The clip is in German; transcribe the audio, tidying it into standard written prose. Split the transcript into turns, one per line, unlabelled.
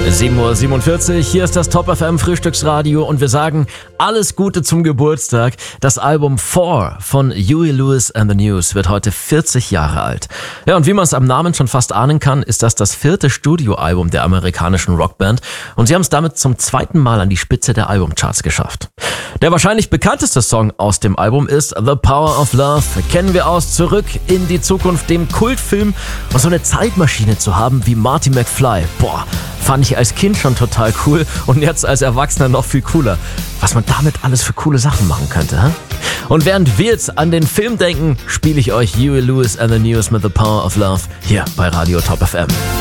7:47 Uhr, hier ist das Top FM Frühstücksradio und wir sagen alles Gute zum Geburtstag. Das Album 4 von Huey Lewis and the News wird heute 40 Jahre alt. Ja, und wie man es am Namen schon fast ahnen kann, ist das 4. Studioalbum der amerikanischen Rockband und sie haben es damit zum 2. Mal an die Spitze der Albumcharts geschafft. Der wahrscheinlich bekannteste Song aus dem Album ist The Power of Love. Kennen wir aus Zurück in die Zukunft, dem Kultfilm, und so eine Zeitmaschine zu haben wie Marty McFly. Boah, fand ich als Kind schon total cool und jetzt als Erwachsener noch viel cooler. Was man damit alles für coole Sachen machen könnte, hä? Und während wir jetzt an den Film denken, spiele ich euch Huey Lewis and the News mit The Power of Love hier bei Radio Top FM.